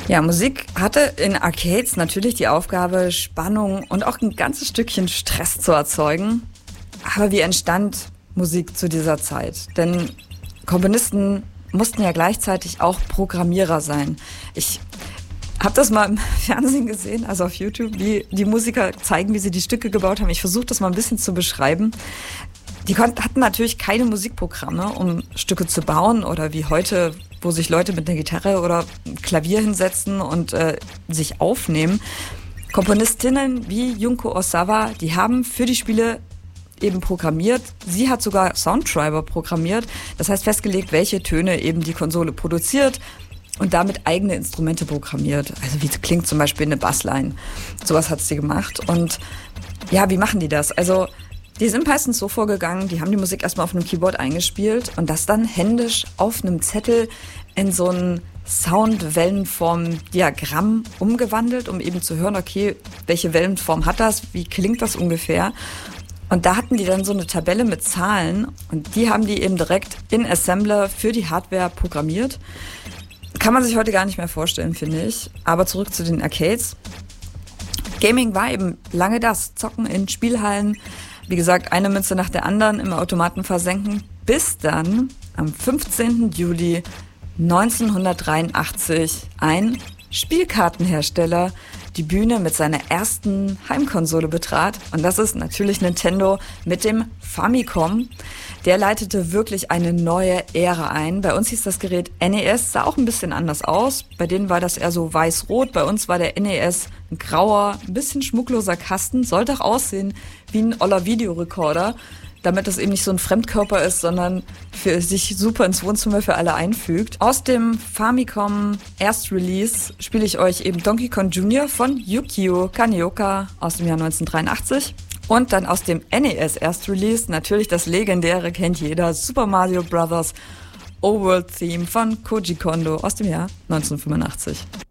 Ja, Musik hatte in Arcades natürlich die Aufgabe, Spannung und auch ein ganzes Stückchen Stress zu erzeugen. Aber wie entstand Musik zu dieser Zeit? Denn Komponisten mussten ja gleichzeitig auch Programmierer sein. Ich habe das mal im Fernsehen gesehen, also auf YouTube, wie die Musiker zeigen, wie sie die Stücke gebaut haben. Ich versuche das mal ein bisschen zu beschreiben. Die hatten natürlich keine Musikprogramme, um Stücke zu bauen oder wie heute, wo sich Leute mit einer Gitarre oder einem Klavier hinsetzen und sich aufnehmen. Komponistinnen wie Junko Osawa, die haben für die Spiele eben programmiert. Sie hat sogar Soundtreiber programmiert, das heißt festgelegt, welche Töne eben die Konsole produziert und damit eigene Instrumente programmiert. Also wie klingt zum Beispiel eine Bassline. Sowas hat sie gemacht. Und ja, wie machen die das? Also die sind meistens so vorgegangen, die haben die Musik erstmal auf einem Keyboard eingespielt und das dann händisch auf einem Zettel in so ein Soundwellenform-Diagramm umgewandelt, um eben zu hören, okay, welche Wellenform hat das, wie klingt das ungefähr? Und da hatten die dann so eine Tabelle mit Zahlen und die haben die eben direkt in Assembler für die Hardware programmiert. Kann man sich heute gar nicht mehr vorstellen, finde ich. Aber zurück zu den Arcades. Gaming war eben lange das, Zocken in Spielhallen, wie gesagt, eine Münze nach der anderen im Automaten versenken, bis dann am 15. Juli 1983 ein Spielkartenhersteller die Bühne mit seiner ersten Heimkonsole betrat. Und das ist natürlich Nintendo mit dem Famicom. Der leitete wirklich eine neue Ära ein. Bei uns hieß das Gerät NES, sah auch ein bisschen anders aus. Bei denen war das eher so weiß-rot. Bei uns war der NES ein grauer, ein bisschen schmuckloser Kasten. Sollte auch aussehen wie ein oller Videorekorder, damit das eben nicht so ein Fremdkörper ist, sondern für sich super ins Wohnzimmer für alle einfügt. Aus dem Famicom Erstrelease spiele ich euch eben Donkey Kong Jr. von Yukio Kaneoka aus dem Jahr 1983. Und dann aus dem NES Erstrelease natürlich das legendäre, kennt jeder, Super Mario Bros. Overworld Theme von Koji Kondo aus dem Jahr 1985.